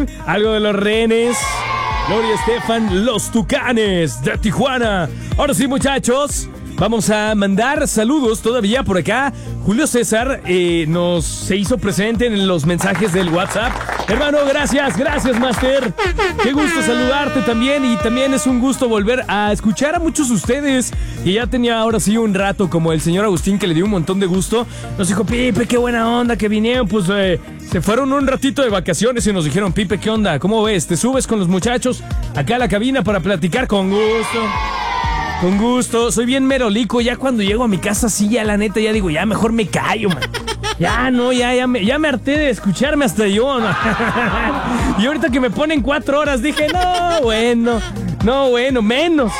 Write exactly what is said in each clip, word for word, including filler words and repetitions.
Algo de los Renes. Gloria Estefan, los Tucanes de Tijuana. Ahora sí, muchachos, vamos a mandar saludos todavía por acá. Julio César eh, nos se hizo presente en los mensajes del WhatsApp. Hermano, gracias, gracias, Master. Qué gusto saludarte también. Y también es un gusto volver a escuchar a muchos de ustedes. Y ya tenía ahora sí un rato, como el señor Agustín, que le dio un montón de gusto. Nos dijo, Pipe, qué buena onda que vinieron. Pues eh, se fueron un ratito de vacaciones y nos dijeron, Pipe, ¿qué onda? ¿Cómo ves? ¿Te subes con los muchachos acá a la cabina para platicar? Con gusto. Con gusto, soy bien merolico. Ya cuando llego a mi casa, sí, ya la neta, ya digo, ya mejor me callo, man. Ya no, ya, ya me, ya me harté de escucharme hasta yo, ¿no? Y ahorita que me ponen cuatro horas, dije, no, bueno, no, bueno, menos.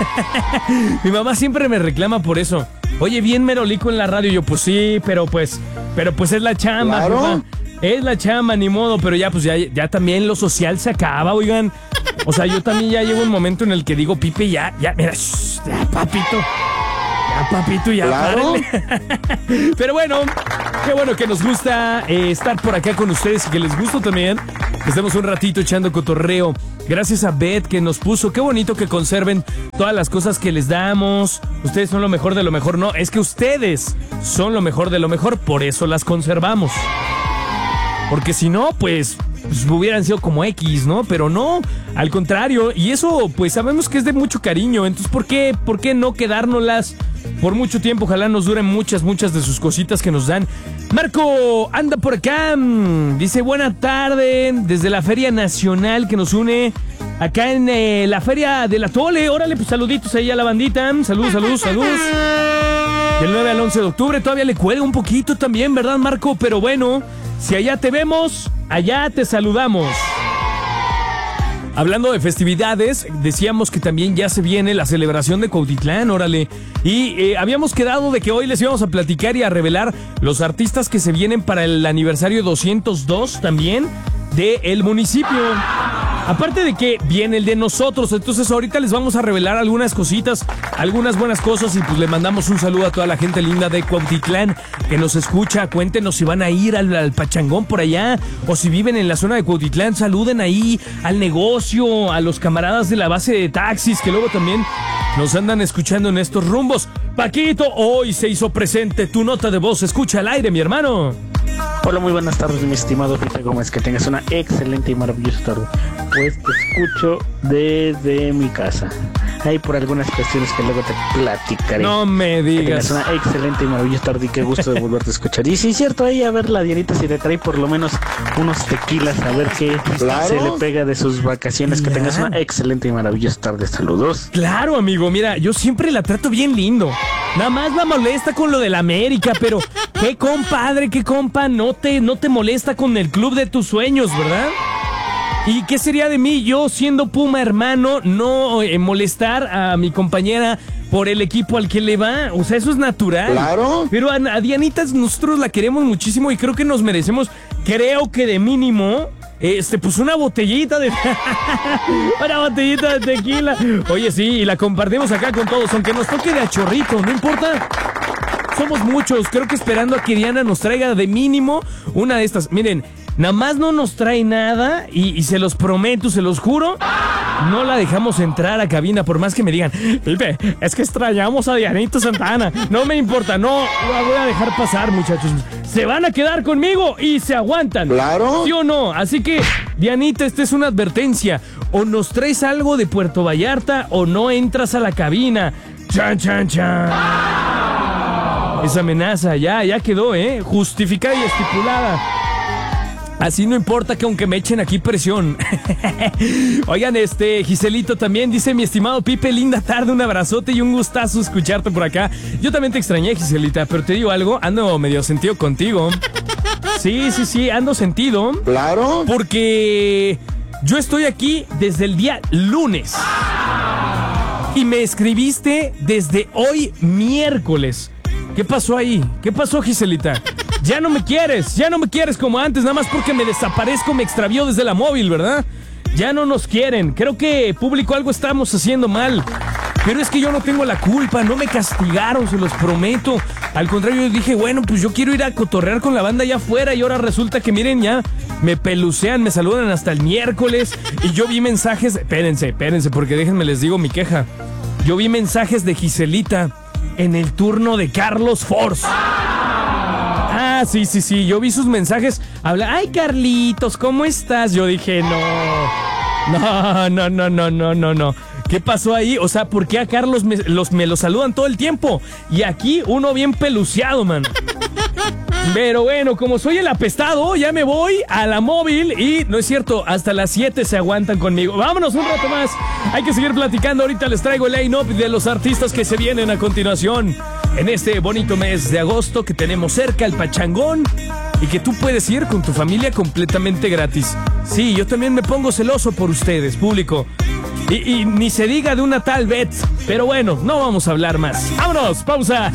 Mi mamá siempre me reclama por eso. Oye, bien merolico en la radio. Yo, pues sí, pero pues, pero pues es la chamba, claro. Jefa. Es la chamba, ni modo, pero ya, pues ya, ya también lo social se acaba, oigan. O sea, yo también ya llego un momento en el que digo, Pipe, ya, ya, mira, shh, ya, papito. Ya, papito, ya, claro. Párenle. Pero bueno, qué bueno que nos gusta eh, estar por acá con ustedes y que les gusta también. Estemos un ratito echando cotorreo. Gracias a Beth que nos puso. Qué bonito que conserven todas las cosas que les damos. Ustedes son lo mejor de lo mejor. No, es que ustedes son lo mejor de lo mejor. Por eso las conservamos. Porque si no, pues, pues hubieran sido como X, ¿no? Pero no, al contrario. Y eso, pues sabemos que es de mucho cariño. Entonces, ¿por qué, por qué no quedárnoslas por mucho tiempo? Ojalá nos duren muchas, muchas de sus cositas que nos dan. Marco anda por acá. Dice, buena tarde. Desde la Feria Nacional que nos une acá en eh, la Feria del Atole. Órale, pues saluditos ahí a la bandita. Saludos, saludos, saludos. Del nueve al once de octubre. Todavía le cuelga un poquito también, ¿verdad, Marco? Pero bueno, si allá te vemos, allá te saludamos. Hablando de festividades, decíamos que también ya se viene la celebración de Cuautitlán, órale. Y eh, habíamos quedado de que hoy les íbamos a platicar y a revelar los artistas que se vienen para el aniversario doscientos dos también del municipio. Aparte de que viene el de nosotros, entonces ahorita les vamos a revelar algunas cositas, algunas buenas cosas y pues le mandamos un saludo a toda la gente linda de Cuautitlán que nos escucha. Cuéntenos si van a ir al, al pachangón por allá o si viven en la zona de Cuautitlán, saluden ahí al negocio, a los camaradas de la base de taxis que luego también nos andan escuchando en estos rumbos. Paquito, hoy se hizo presente tu nota de voz, escucha al aire, mi hermano. Hola, muy buenas tardes, mi estimado Pipe Gómez, que tengas una excelente y maravillosa tarde. Pues te escucho desde mi casa. Hay por algunas cuestiones que luego te platicaré. No me digas. Que tengas una excelente y maravillosa tarde y qué gusto de volverte a escuchar. Y sí, es cierto, ahí a ver la Dianita si le trae por lo menos unos tequilas, a ver qué claro. se le pega de sus vacaciones. Claro. Que tengas una excelente y maravillosa tarde. Saludos. Claro, amigo, mira, yo siempre la trato bien lindo. Nada más la molesta con lo de la América, pero qué compadre, qué compa, no te, no te molesta con el club de tus sueños, ¿verdad? ¿Y qué sería de mí, yo siendo Puma, hermano, no eh, molestar a mi compañera por el equipo al que le va? O sea, eso es natural. Claro. Pero a, a Dianita nosotros la queremos muchísimo y creo que nos merecemos, creo que de mínimo, este, pues una botellita de... una botellita de tequila. Oye, sí, y la compartimos acá con todos, aunque nos toque de a chorrito, no importa. Somos muchos, creo que esperando a que Diana nos traiga de mínimo una de estas. Miren, nada más no nos trae nada y, y se los prometo, se los juro, no la dejamos entrar a cabina por más que me digan, Pipe, es que extrañamos a Dianita Santana. No me importa, no la voy a dejar pasar, muchachos. Se van a quedar conmigo y se aguantan. Claro. ¿Sí o no? Así que, Dianita, esta es una advertencia. O nos traes algo de Puerto Vallarta o no entras a la cabina. Chan, chan, chan. Esa amenaza ya, ya quedó, ¿eh? Justificada y estipulada. Así no importa que aunque me echen aquí presión. Oigan, este, Giselito también dice, mi estimado Pipe, linda tarde, un abrazote y un gustazo escucharte por acá. Yo también te extrañé, Giselita, pero te digo algo, ando medio sentido contigo. Sí, sí, sí, ando sentido. Claro. Porque yo estoy aquí desde el día lunes. Y me escribiste desde hoy miércoles. ¿Qué pasó ahí? ¿Qué pasó, Giselita? Ya no me quieres, ya no me quieres como antes, nada más porque me desaparezco, me extravió desde la móvil, ¿verdad? Ya no nos quieren, creo que público algo estamos haciendo mal. Pero es que yo no tengo la culpa, no me castigaron, se los prometo. Al contrario, yo dije, bueno, pues yo quiero ir a cotorrear con la banda allá afuera y ahora resulta que miren, ya, me pelucean, me saludan hasta el miércoles. Y yo vi mensajes, espérense, espérense, porque déjenme les digo mi queja. Yo vi mensajes de Giselita en el turno de Carlos Force. Ah, sí, sí, sí, yo vi sus mensajes. Habla, ay, Carlitos, ¿cómo estás? Yo dije, no, no, no, no, no, no, no, no. ¿Qué pasó ahí? O sea, ¿por qué a Carlos me, los, me lo saludan todo el tiempo? Y aquí uno bien peluceado, man. Pero bueno, como soy el apestado, ya me voy a la móvil y no es cierto, hasta las siete se aguantan conmigo. Vámonos un rato más. Hay que seguir platicando. Ahorita les traigo el line-up de los artistas que se vienen a continuación en este bonito mes de agosto que tenemos cerca, el Pachangón, y que tú puedes ir con tu familia completamente gratis. Sí, yo también me pongo celoso por ustedes, público. Y, y ni se diga de una tal Bet. Pero bueno, no vamos a hablar más. ¡Vámonos! ¡Pausa!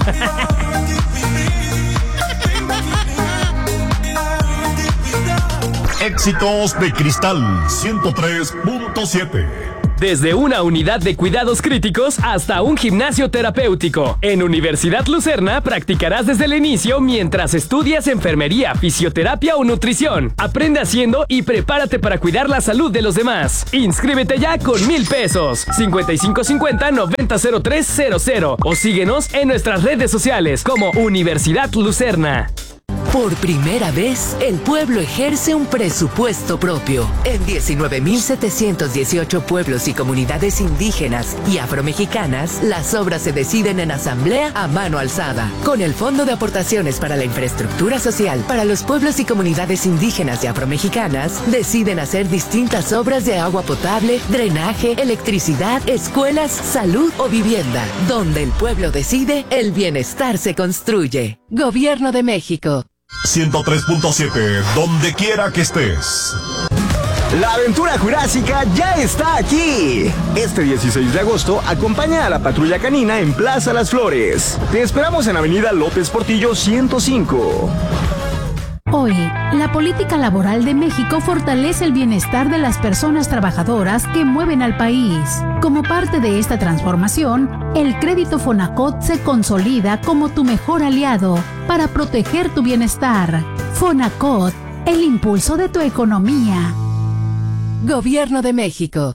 Éxitos de Cristal ciento tres punto siete. Desde una unidad de cuidados críticos hasta un gimnasio terapéutico. En Universidad Lucerna practicarás desde el inicio mientras estudias enfermería, fisioterapia o nutrición. Aprende haciendo y prepárate para cuidar la salud de los demás. Inscríbete ya con mil pesos. cincuenta y cinco cincuenta noventa cero tres cero cero o síguenos en nuestras redes sociales como Universidad Lucerna. Por primera vez, el pueblo ejerce un presupuesto propio. En diecinueve mil setecientos dieciocho pueblos y comunidades indígenas y afromexicanas, las obras se deciden en asamblea a mano alzada. Con el Fondo de Aportaciones para la Infraestructura Social para los pueblos y comunidades indígenas y afromexicanas, deciden hacer distintas obras de agua potable, drenaje, electricidad, escuelas, salud o vivienda. Donde el pueblo decide, el bienestar se construye. Gobierno de México. ciento tres punto siete, donde quiera que estés. La aventura jurásica ya está aquí. Este dieciséis de agosto, acompaña a la Patrulla Canina en Plaza Las Flores. Te esperamos en Avenida López Portillo ciento cinco. Hoy, la política laboral de México fortalece el bienestar de las personas trabajadoras que mueven al país. Como parte de esta transformación, el crédito Fonacot se consolida como tu mejor aliado para proteger tu bienestar. Fonacot, el impulso de tu economía. Gobierno de México.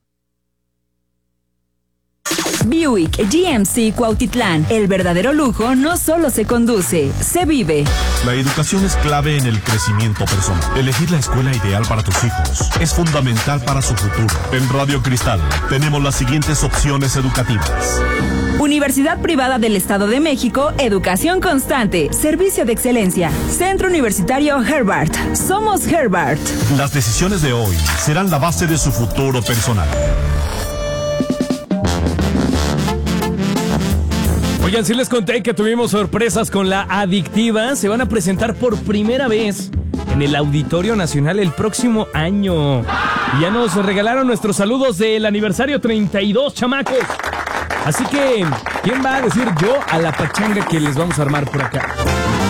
Buick G M C Cuautitlán. El verdadero lujo no solo se conduce, se vive. La educación es clave en el crecimiento personal. Elegir la escuela ideal para tus hijos es fundamental para su futuro. En Radio Cristal tenemos las siguientes opciones educativas. Universidad Privada del Estado de México, educación constante, servicio de excelencia. Centro Universitario Herbart. Somos Herbart. Las decisiones de hoy serán la base de su futuro personal. Oigan, sí les conté que tuvimos sorpresas con la adictiva. Se van a presentar por primera vez en el Auditorio Nacional el próximo año. Y ya nos regalaron nuestros saludos del aniversario treinta y dos, chamacos. Así que, ¿quién va a decir yo a la pachanga que les vamos a armar por acá?